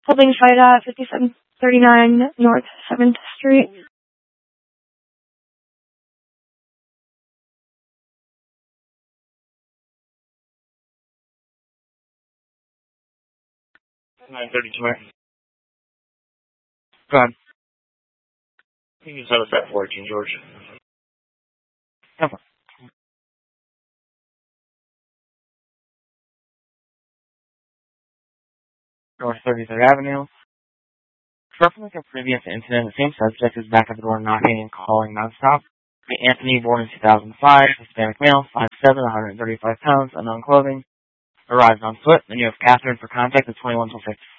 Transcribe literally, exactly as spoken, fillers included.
holding site at fifty-seven thirty-nine North seventh Street. nine thirty-two. Go ahead. You can start with that fourteen, George. Come on. North thirty-third Avenue. Referencing a previous incident, the same subject is back at the door knocking and calling nonstop. Anthony, born in two thousand five, Hispanic male, five seven, one hundred thirty-five pounds, unknown clothing. Arrived on foot. Then you have Catherine for contact at twenty-one till fifty.